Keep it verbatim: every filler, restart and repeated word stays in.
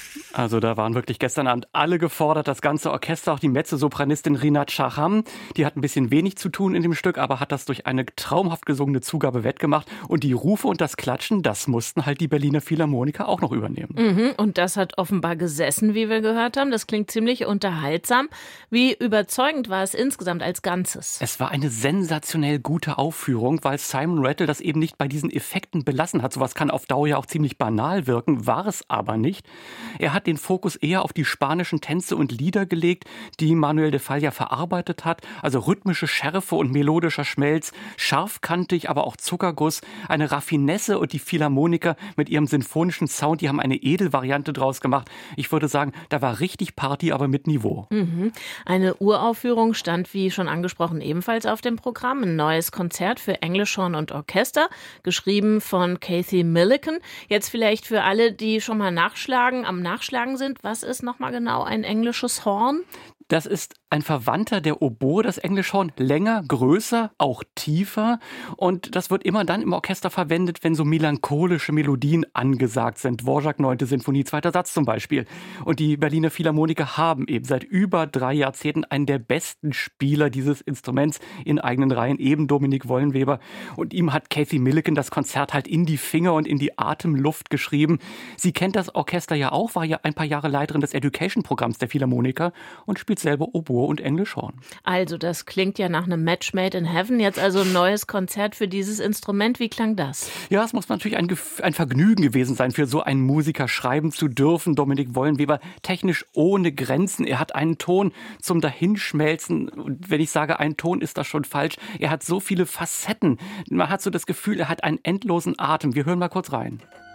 Also da waren wirklich gestern Abend alle gefordert, das ganze Orchester, auch die Mezzosopranistin Rinat Shaham. Die hat ein bisschen wenig zu tun in dem Stück, aber hat das durch eine traumhaft gesungene Zugabe wettgemacht. Und die Rufe und das Klatschen, das mussten halt die Berliner Philharmoniker auch noch übernehmen. Mhm, und das hat offenbar gesessen, wie wir gehört haben. Das klingt ziemlich unterhaltsam. Wie überzeugend war es insgesamt als Ganzes? Es war eine sensationell gute Aufführung, weil Simon Rattle das eben nicht bei diesen Effekten belassen hat. Sowas kann auf Dauer ja auch ziemlich banal wirken, war es aber nicht. Er hat den Fokus eher auf die spanischen Tänze und Lieder gelegt, die Manuel de Falla verarbeitet hat. Also rhythmische Schärfe und melodischer Schmelz, scharfkantig, aber auch Zuckerguss, eine Raffinesse, und die Philharmoniker mit ihrem sinfonischen Sound, die haben eine Edelvariante draus gemacht. Ich würde sagen, da war richtig Party, aber mit Niveau. Mhm. Eine Uraufführung stand, wie schon angesprochen, ebenfalls auf dem Programm. Ein neues Konzert für Englischhorn und Orchester, geschrieben von Kathy Millican. Jetzt vielleicht für alle, die schon mal nachschlagen, am Nachschlagen sind. Was ist nochmal genau ein englisches Horn? Das ist ein Verwandter der Oboe, das Englischhorn, länger, größer, auch tiefer. Und das wird immer dann im Orchester verwendet, wenn so melancholische Melodien angesagt sind. Dvorak, neunte Sinfonie, zweiter Satz zum Beispiel. Und die Berliner Philharmoniker haben eben seit über drei Jahrzehnten einen der besten Spieler dieses Instruments in eigenen Reihen, eben Dominik Wollenweber. Und ihm hat Kathy Millican das Konzert halt in die Finger und in die Atemluft geschrieben. Sie kennt das Orchester ja auch, war ja ein paar Jahre Leiterin des Education-Programms der Philharmoniker und spielt selber Oboe und Englischhorn. Also, das klingt ja nach einem Match made in heaven. Jetzt also ein neues Konzert für dieses Instrument. Wie klang das? Ja, es muss natürlich ein, Gef- ein Vergnügen gewesen sein, für so einen Musiker schreiben zu dürfen. Dominik Wollenweber, technisch ohne Grenzen. Er hat einen Ton zum Dahinschmelzen. Und wenn ich sage, ein Ton, ist das schon falsch. Er hat so viele Facetten. Man hat so das Gefühl, er hat einen endlosen Atem. Wir hören mal kurz rein.